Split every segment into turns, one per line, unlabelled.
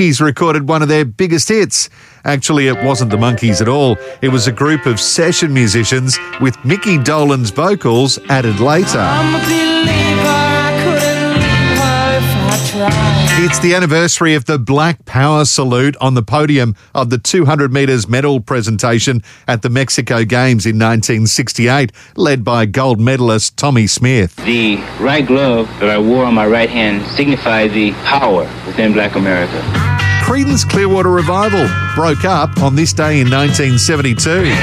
Monkees recorded one of their biggest hits. Actually, it wasn't the Monkees at all. It was a group of session musicians with Mickey Dolenz vocals added later.
I'm a believer, I couldn't leave her if I tried.
It's the anniversary of the Black Power salute on the podium of the 200 metres medal presentation at the Mexico Games in 1968, led by gold medalist Tommy Smith.
The right glove that I wore on my right hand signified the power within Black America.
Creedence Clearwater Revival broke up on this day in 1972.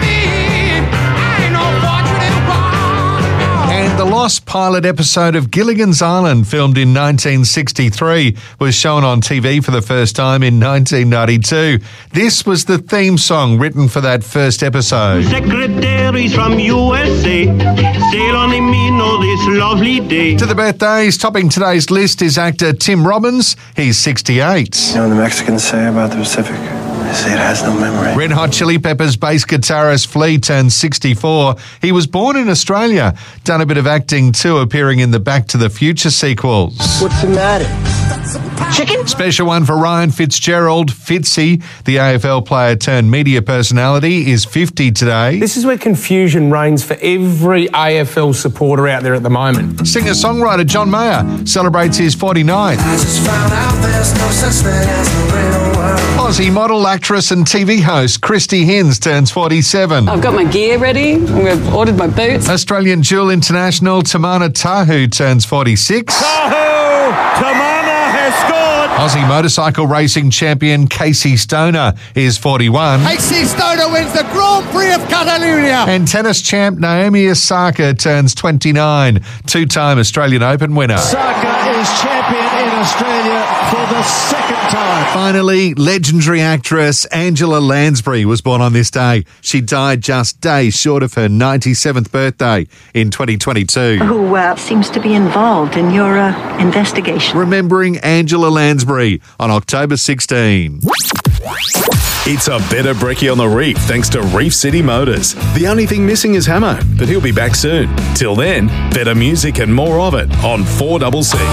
And the lost pilot episode of Gilligan's Island, filmed in 1963, was shown on TV for the first time in 1992. This was the theme song written for that first episode.
Secretaries from USA sail on the Mino this lovely day.
To the birthdays, topping today's list is actor Tim Robbins. He's 68.
You know what the Mexicans say about the Pacific? They say it has no memory.
Red Hot Chili Peppers bass guitarist Flea turned 64. He was born in Australia, done a bit of acting too, appearing in the Back to the Future sequels.
What's the matter?
Chicken? Special one for Ryan Fitzgerald. Fitzy, the AFL player turned media personality, is 50 today.
This is where confusion reigns for every AFL supporter out there at the moment.
Singer-songwriter John Mayer celebrates his 49th.
I just found out there's no such thing as the real world.
Aussie model, actress and TV host Christy Hins turns 47.
I've got my gear ready. We've ordered my boots.
Australian dual international Tamana Tahu turns 46.
Tahu! Tamana has scored!
Aussie motorcycle racing champion Casey Stoner is 41.
Casey Stoner wins the Grand Prix of Catalonia.
And tennis champ Naomi Osaka turns 29. Two-time Australian Open winner.
Osaka is champion in Australia for the second time.
Finally, legendary actress Angela Lansbury was born on this day. She died just days short of her 97th birthday in 2022.
Who seems to be involved in your investigation.
Remembering Angela Lansbury on October 16.
It's a better brekkie on the reef thanks to Reef City Motors. The only thing missing is Hamo, but he'll be back soon. Till then, better music and more of it on 4CC.